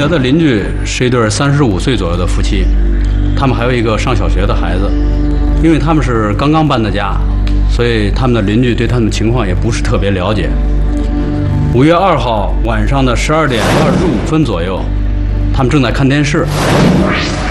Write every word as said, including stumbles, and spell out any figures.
德的邻居是一对三十五岁左右的夫妻，他们还有一个上小学的孩子。因为他们是刚刚搬的家，所以他们的邻居对他们的情况也不是特别了解。五月二号晚上的十二点二十五分左右，他们正在看电视，